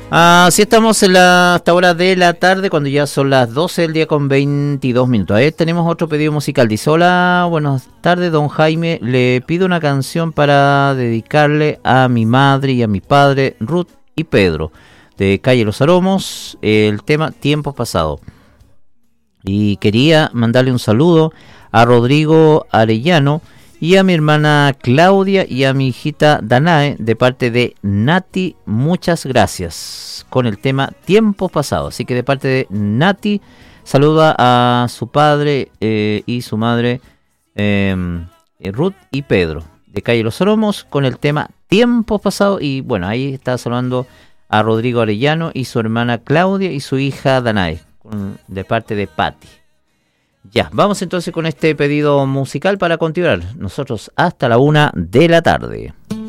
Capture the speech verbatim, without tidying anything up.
Así estamos en la, hasta hora de la tarde, cuando ya son las doce del día con veintidós minutos. A ver, tenemos otro pedido musical. Dice: hola, buenas tardes, don Jaime. Le pido una canción para dedicarle a mi madre y a mi padre, Ruth y Pedro, de Calle Los Aromos, el tema Tiempos Pasados. Y quería mandarle un saludo a Rodrigo Arellano y a mi hermana Claudia y a mi hijita Danae, de parte de Nati, muchas gracias, con el tema Tiempos Pasados. Así que de parte de Nati, saluda a su padre eh, y su madre, eh, Ruth y Pedro, de Calle Los Aromos, con el tema Tiempos Pasados. Y bueno, ahí está saludando a Rodrigo Arellano y su hermana Claudia y su hija Danae, con, de parte de Patti. Ya, vamos entonces con este pedido musical para continuar nosotros hasta la una de la tarde.